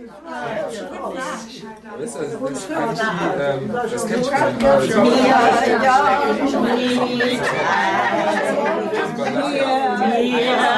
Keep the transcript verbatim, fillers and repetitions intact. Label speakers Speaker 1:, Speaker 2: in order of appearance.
Speaker 1: Das, also, das, eigentlich, ähm, das kennt schon.
Speaker 2: Ja, ja, ja.